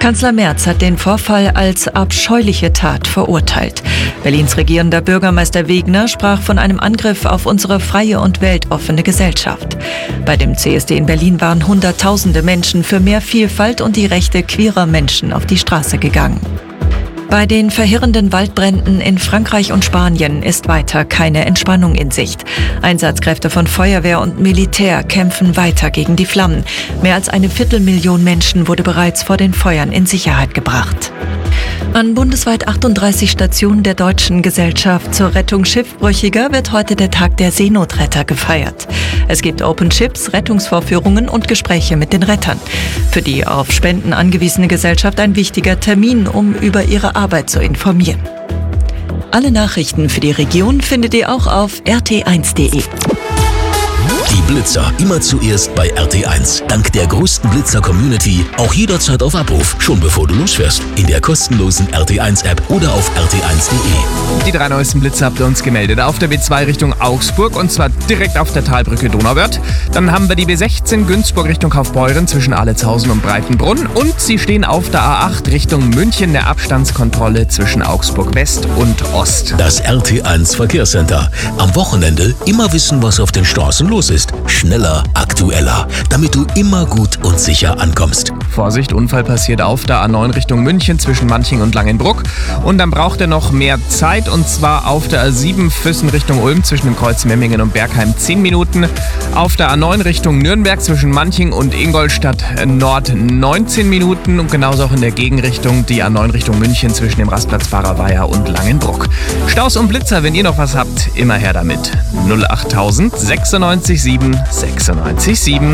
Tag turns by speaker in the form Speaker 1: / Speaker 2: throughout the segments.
Speaker 1: Kanzler Merz hat den Vorfall als abscheuliche Tat verurteilt. Berlins regierender Bürgermeister Wegner sprach von einem Angriff auf unsere freie und weltoffene Gesellschaft. Bei dem CSD in Berlin waren Hunderttausende Menschen für mehr Vielfalt und die Rechte queerer Menschen auf die Straße gegangen. Bei den verheerenden Waldbränden in Frankreich und Spanien ist weiter keine Entspannung in Sicht. Einsatzkräfte von Feuerwehr und Militär kämpfen weiter gegen die Flammen. Mehr als 250.000 Menschen wurde bereits vor den Feuern in Sicherheit gebracht. An bundesweit 38 Stationen der Deutschen Gesellschaft zur Rettung Schiffbrüchiger wird heute der Tag der Seenotretter gefeiert. Es gibt Open Ships, Rettungsvorführungen und Gespräche mit den Rettern. Für die auf Spenden angewiesene Gesellschaft ein wichtiger Termin, um über ihre Arbeit zu informieren. Alle Nachrichten für die Region findet ihr auch auf rt1.de.
Speaker 2: Die Blitzer immer zuerst bei RT1. Dank der größten Blitzer-Community auch jederzeit auf Abruf, schon bevor du losfährst. In der kostenlosen RT1-App oder auf rt1.de.
Speaker 3: Die 3 neuesten Blitze habt ihr uns gemeldet. Auf der B2 Richtung Augsburg und zwar direkt auf der Talbrücke Donauwörth. Dann haben wir die B16 Günzburg Richtung Kaufbeuren zwischen Aletshausen und Breitenbrunn. Und sie stehen auf der A8 Richtung München, der Abstandskontrolle zwischen Augsburg West und Ost.
Speaker 2: Das RT1 Verkehrscenter. Am Wochenende immer wissen, was auf den Straßen los ist. Schneller, aktueller, damit du immer gut und sicher ankommst.
Speaker 3: Vorsicht, Unfall passiert auf der A9 Richtung München zwischen Manching und Langenbruck. Und dann braucht er noch mehr Zeit und zwar auf der A7 Füssen Richtung Ulm zwischen dem Kreuz Memmingen und Bergheim 10 Minuten. Auf der A9 Richtung Nürnberg zwischen Manching und Ingolstadt Nord 19 Minuten und genauso auch in der Gegenrichtung die A9 Richtung München zwischen dem Rastplatz Barerweiher und Langenbruck. Staus und Blitzer, wenn ihr noch was habt, immer her damit. 08000 96 7 96 7.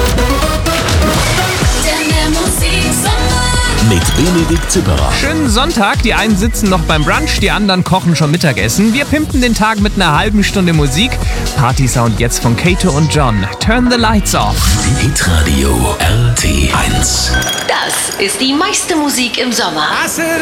Speaker 2: Mit Benedikt Zipperer.
Speaker 3: Schönen Sonntag. Die einen sitzen noch beim Brunch, die anderen kochen schon Mittagessen. Wir pimpen den Tag mit einer halben Stunde Musik. Party-Sound jetzt von Kato und John. Turn the lights off.
Speaker 2: Hitradio RT1.
Speaker 4: Das ist die meiste Musik im Sommer.